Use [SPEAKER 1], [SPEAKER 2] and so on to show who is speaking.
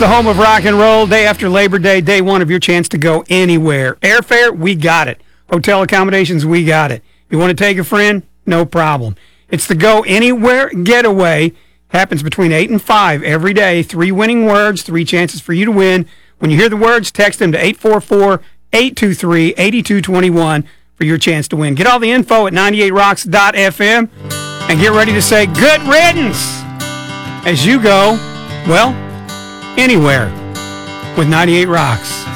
[SPEAKER 1] The home of rock and roll, day after Labor Day, day one of your chance to go anywhere. Airfare, we got it. Hotel accommodations, we got it. You want to take a friend? No problem. It's the Go Anywhere Getaway. Happens between 8 and 5 every day. 3 winning words, 3 chances for you to win. When you hear the words, text them to 844-823-8221 for your chance to win. Get all the info at 98rocks.fm and get ready to say good riddance as you go, well, anywhere with 98 Rocks.